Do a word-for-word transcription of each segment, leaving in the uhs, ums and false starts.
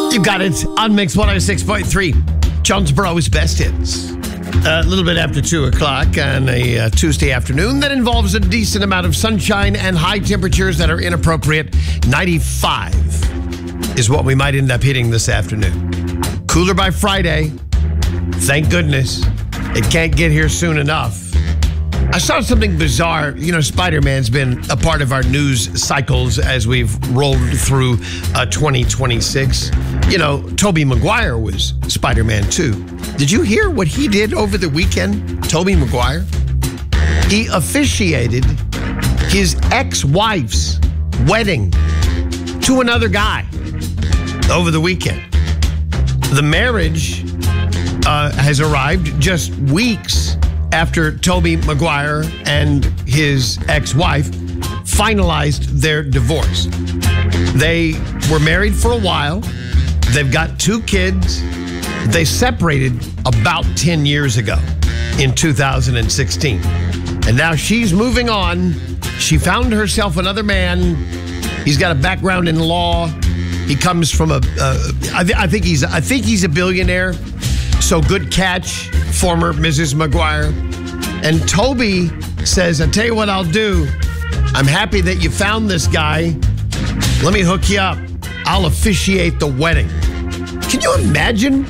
You got it on Mix one oh six point three. Jonesboro's best hits. A little bit after two o'clock on a uh, Tuesday afternoon that involves a decent amount of sunshine and high temperatures that are inappropriate. ninety-five is what we might end up hitting this afternoon. Cooler by Friday. Thank goodness. It can't get here soon enough. I saw something bizarre. You know, Spider-Man's been a part of our news cycles as we've rolled through uh, twenty twenty-six. You know, Tobey Maguire was Spider-Man too. Did you hear what he did over the weekend, Tobey Maguire? He officiated his ex-wife's wedding to another guy over the weekend. The marriage uh, has arrived just weeks after Tobey Maguire and his ex-wife finalized their divorce. They were married for a while. They've got two kids. They separated about ten years ago in two thousand sixteen. And now she's moving on. She found herself another man. He's got a background in law. He comes from a, uh, I, th- I think he's, I think he's a billionaire. So good catch, former Missus Maguire. And Tobey says, I tell you what I'll do. I'm happy that you found this guy. Let me hook you up. I'll officiate the wedding. Can you imagine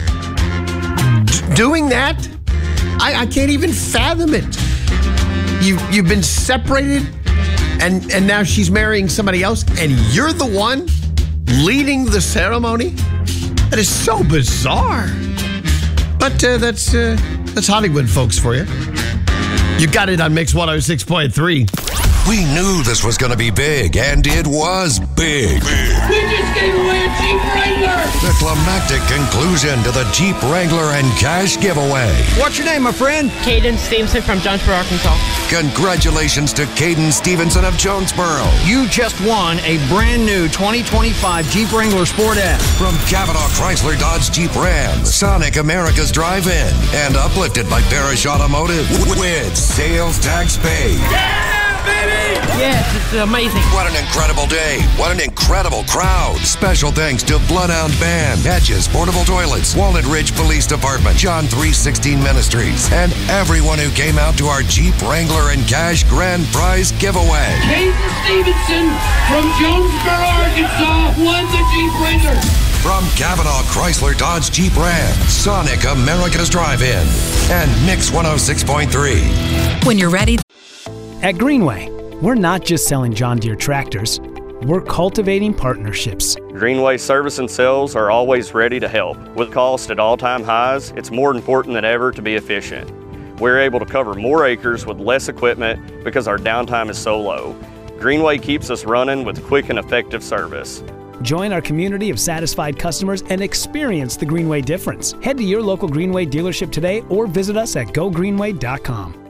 d- doing that? I, I can't even fathom it. You, you've been separated and, and now she's marrying somebody else and you're the one leading the ceremony? That is so bizarre. But uh, that's uh, that's Hollywood, folks, for you. You got it on Mix one oh six point three. We knew this was going to be big, and it was big. big. We just gave away a Jeep Wrangler! The climactic conclusion to the Jeep Wrangler and cash giveaway. What's your name, my friend? Caden Stevenson from Jonesboro, Arkansas. Congratulations to Caden Stevenson of Jonesboro. You just won a brand new twenty twenty-five Jeep Wrangler Sport S. From Cavanaugh Chrysler Dodge Jeep Ram, Sonic America's Drive-In, and uplifted by Parrish Automotive with sales tax paid. Yeah, baby! Yes, it's amazing. What an incredible day. What an incredible crowd. Special thanks to Bloodhound Band, Hedges, Portable Toilets, Walnut Ridge Police Department, John three sixteen Ministries, and everyone who came out to our Jeep Wrangler and Cash Grand Prize giveaway. Caden Stevenson from Jonesboro, Arkansas won the Jeep Wrangler. From Cavanaugh Chrysler Dodge Jeep Ram, Sonic America's Drive-In, and Mix one oh six point three. When you're ready. At Greenway, we're not just selling John Deere tractors, we're cultivating partnerships. Greenway Service and Sales are always ready to help. With cost at all-time highs, it's more important than ever to be efficient. We're able to cover more acres with less equipment because our downtime is so low. Greenway keeps us running with quick and effective service. Join our community of satisfied customers and experience the Greenway difference. Head to your local Greenway dealership today or visit us at go greenway dot com.